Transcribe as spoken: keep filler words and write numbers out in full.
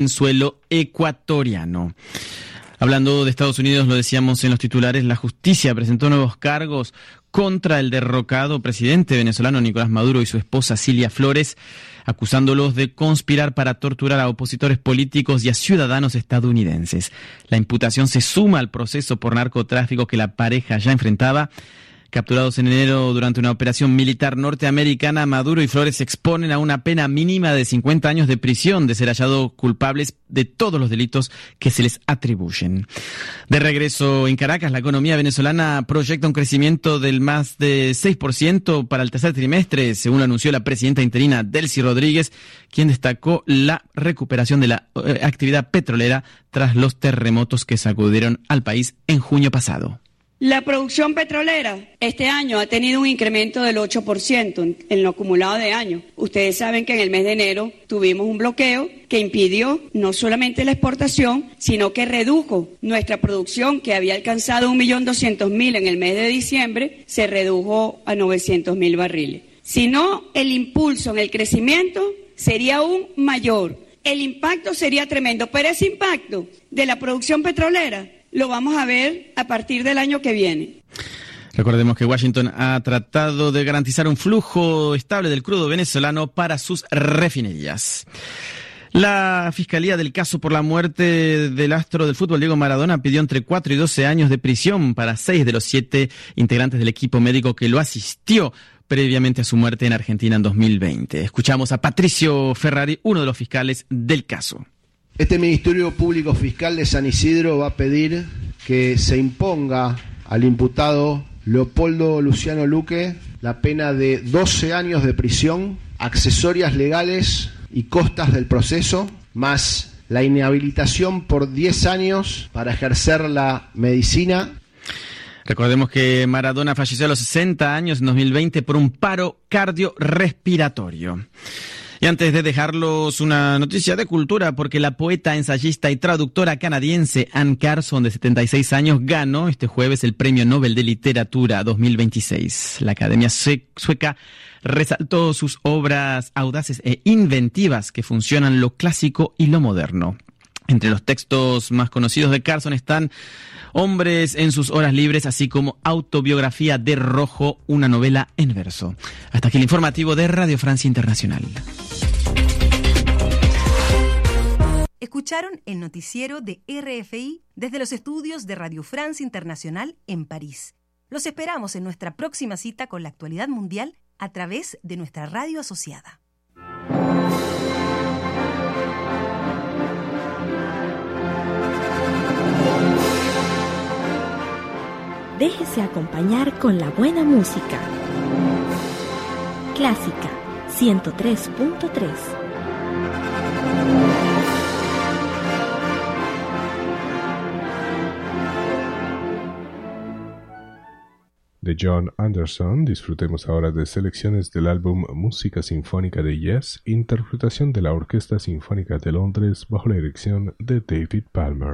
en suelo ecuatoriano. Hablando de Estados Unidos, lo decíamos en los titulares, la justicia presentó nuevos cargos contra el derrocado presidente venezolano Nicolás Maduro y su esposa Cilia Flores, acusándolos de conspirar para torturar a opositores políticos y a ciudadanos estadounidenses. La imputación se suma al proceso por narcotráfico que la pareja ya enfrentaba. Capturados en enero durante una operación militar norteamericana, Maduro y Flores se exponen a una pena mínima de cincuenta años de prisión de ser hallados culpables de todos los delitos que se les atribuyen. De regreso en Caracas, la economía venezolana proyecta un crecimiento del más de seis por ciento para el tercer trimestre, según lo anunció la presidenta interina Delcy Rodríguez, quien destacó la recuperación de la eh, actividad petrolera tras los terremotos que sacudieron al país en junio pasado. La producción petrolera este año ha tenido un incremento del ocho por ciento en, en lo acumulado de año. Ustedes saben que en el mes de enero tuvimos un bloqueo que impidió no solamente la exportación, sino que redujo nuestra producción, que había alcanzado un millón doscientos mil en el mes de diciembre, se redujo a novecientos mil barriles. Si no, el impulso en el crecimiento sería aún mayor. El impacto sería tremendo, pero ese impacto de la producción petrolera lo vamos a ver a partir del año que viene. Recordemos que Washington ha tratado de garantizar un flujo estable del crudo venezolano para sus refinerías. La Fiscalía del caso por la muerte del astro del fútbol Diego Maradona pidió entre cuatro y doce años de prisión para seis de los siete integrantes del equipo médico que lo asistió previamente a su muerte en Argentina en dos mil veinte. Escuchamos a Patricio Ferrari, uno de los fiscales del caso. Este Ministerio Público Fiscal de San Isidro va a pedir que se imponga al imputado Leopoldo Luciano Luque la pena de doce años de prisión, accesorias legales y costas del proceso, más la inhabilitación por diez años para ejercer la medicina. Recordemos que Maradona falleció a los sesenta años en dos mil veinte por un paro cardiorrespiratorio. Y antes de dejarlos, una noticia de cultura, porque la poeta, ensayista y traductora canadiense Anne Carson, de setenta y seis años, ganó este jueves el Premio Nobel de Literatura dos mil veintiséis. La Academia Sueca resaltó sus obras audaces e inventivas que funcionan lo clásico y lo moderno. Entre los textos más conocidos de Carson están Hombres en sus horas libres, así como Autobiografía de Rojo, una novela en verso. Hasta aquí el informativo de Radio Francia Internacional. Escucharon el noticiero de R F I desde los estudios de Radio France Internacional en París. Los esperamos en nuestra próxima cita con la actualidad mundial a través de nuestra radio asociada. Déjese acompañar con la buena música. Clásica ciento tres punto tres. De John Anderson, disfrutemos ahora de selecciones del álbum Música Sinfónica de Yes, interpretación de la Orquesta Sinfónica de Londres bajo la dirección de David Palmer.